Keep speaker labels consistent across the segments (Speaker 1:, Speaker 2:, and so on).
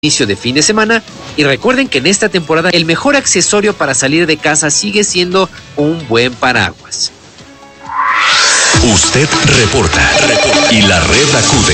Speaker 1: inicio de fin de semana, y recuerden que en esta temporada el mejor accesorio para salir de casa sigue siendo un buen paraguas.
Speaker 2: Usted reporta y la red acude.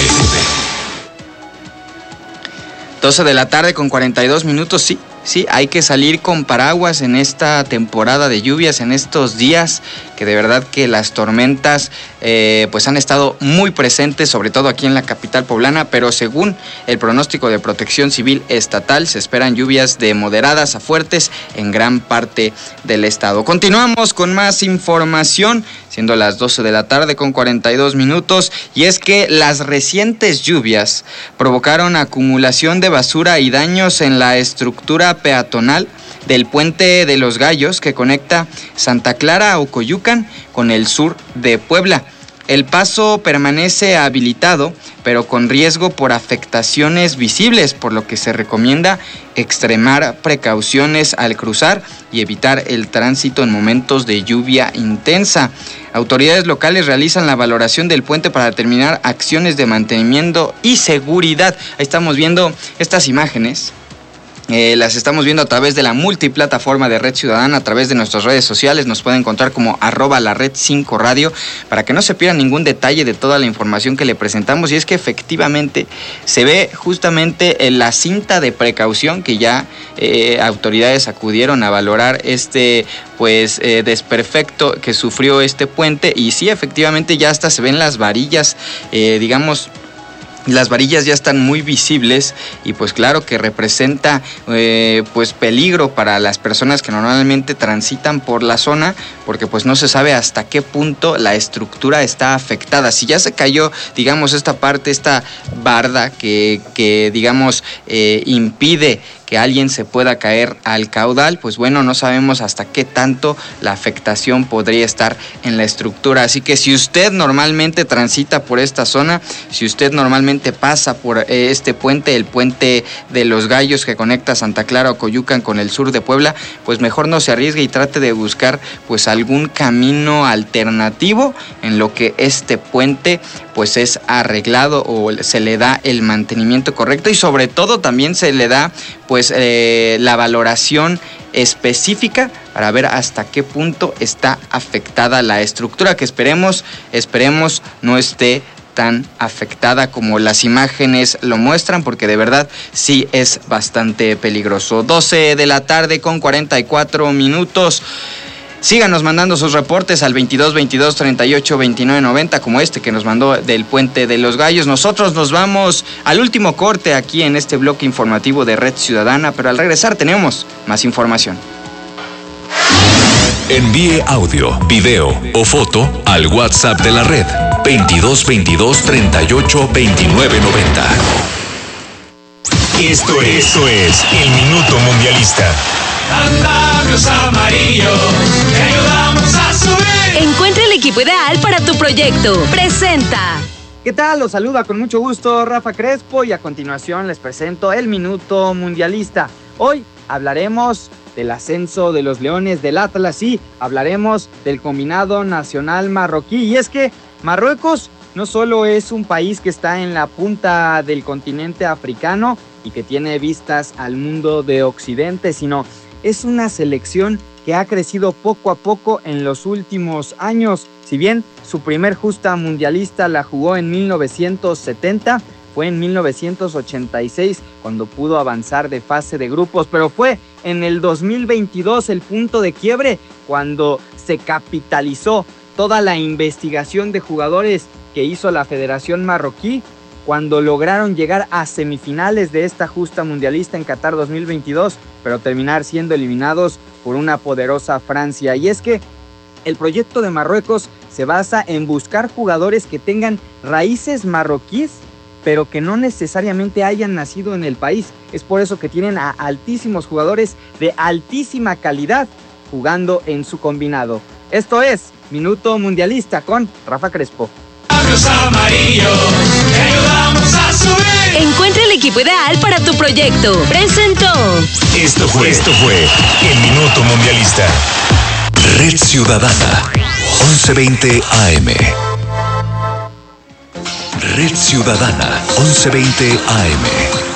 Speaker 3: 12 de la tarde con 42 minutos, sí, hay que salir con paraguas en esta temporada de lluvias, en estos días que de verdad que las tormentas pues han estado muy presentes, sobre todo aquí en la capital poblana, pero según el pronóstico de Protección Civil Estatal, se esperan lluvias de moderadas a fuertes en gran parte del estado. Continuamos con más información, siendo las 12 de la tarde con 42 minutos, y es que las recientes lluvias provocaron acumulación de basura y daños en la estructura peatonal del Puente de los Gallos que conecta Santa Clara Ocoyucan con el sur de Puebla. El paso permanece habilitado, pero con riesgo por afectaciones visibles, por lo que se recomienda extremar precauciones al cruzar y evitar el tránsito en momentos de lluvia intensa. Autoridades locales realizan la valoración del puente para determinar acciones de mantenimiento y seguridad. Ahí estamos viendo estas imágenes. Las estamos viendo a través de la multiplataforma de Red Ciudadana, a través de nuestras redes sociales. Nos pueden encontrar como @lared5radio para que no se pierdan ningún detalle de toda la información que le presentamos. Y es que efectivamente se ve justamente la cinta de precaución que ya autoridades acudieron a valorar desperfecto que sufrió este puente. Y sí, efectivamente ya hasta se ven las varillas, las varillas ya están muy visibles y pues claro que representa peligro para las personas que normalmente transitan por la zona, porque pues no se sabe hasta qué punto la estructura está afectada. Si ya se cayó, esta barda que impide que alguien se pueda caer al caudal, pues bueno, no sabemos hasta qué tanto la afectación podría estar en la estructura. Así que si usted normalmente transita por esta zona, si usted normalmente pasa por este puente, el Puente de los Gallos que conecta Santa Clara Ocoyucan con el sur de Puebla, pues mejor no se arriesgue y trate de buscar pues algún camino alternativo en lo que este puente pues es arreglado o se le da el mantenimiento correcto, y sobre todo también se le da la valoración específica para ver hasta qué punto está afectada la estructura, que esperemos no esté tan afectada como las imágenes lo muestran, porque de verdad sí es bastante peligroso. 12 de la tarde con 44 minutos. Síganos mandando sus reportes al 22 22 38 29 90, como este que nos mandó del Puente de los Gallos. Nosotros nos vamos al último corte aquí en este bloque informativo de Red Ciudadana, pero al regresar tenemos más información.
Speaker 2: Envíe audio, video o foto al WhatsApp de la red 22 22 38 29 90. Esto es el Minuto Mundialista.
Speaker 4: Andamios amarillos, te ayudamos a subir.
Speaker 5: Encuentra el equipo ideal para tu proyecto. Presenta.
Speaker 6: ¿Qué tal? Los saluda con mucho gusto Rafa Crespo y a continuación les presento el Minuto Mundialista. Hoy hablaremos del ascenso de los Leones del Atlas y hablaremos del combinado nacional marroquí. Y es que Marruecos no solo es un país que está en la punta del continente africano y que tiene vistas al mundo de Occidente, sino es una selección que ha crecido poco a poco en los últimos años. Si bien su primer justa mundialista la jugó en 1970, fue en 1986 cuando pudo avanzar de fase de grupos, pero fue en el 2022 el punto de quiebre cuando se capitalizó toda la investigación de jugadores que hizo la Federación Marroquí, cuando lograron llegar a semifinales de esta justa mundialista en Qatar 2022, pero terminar siendo eliminados por una poderosa Francia. Y es que el proyecto de Marruecos se basa en buscar jugadores que tengan raíces marroquíes, pero que no necesariamente hayan nacido en el país. Es por eso que tienen a altísimos jugadores de altísima calidad jugando en su combinado. Esto es Minuto Mundialista con Rafa Crespo.
Speaker 4: Amarillos, te ayudamos a subir.
Speaker 5: Encuentra el equipo ideal para tu proyecto. Presentó.
Speaker 2: Esto fue el Minuto Mundialista. Red Ciudadana, 1120 AM. Red Ciudadana, 1120 AM.